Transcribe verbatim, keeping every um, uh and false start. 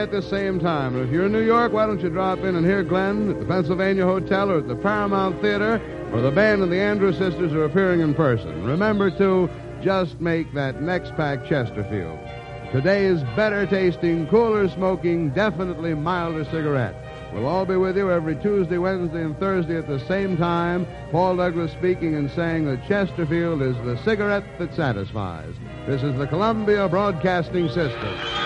at the same time. And if you're in New York, why don't you drop in and hear Glenn at the Pennsylvania Hotel or at the Paramount Theater, where the band and the Andrews Sisters are appearing in person. Remember to just make that next pack Chesterfield. Today's better-tasting, cooler-smoking, definitely milder cigarette. We'll all be with you every Tuesday, Wednesday, and Thursday at the same time. Paul Douglas speaking and saying that Chesterfield is the cigarette that satisfies. This is the Columbia Broadcasting System.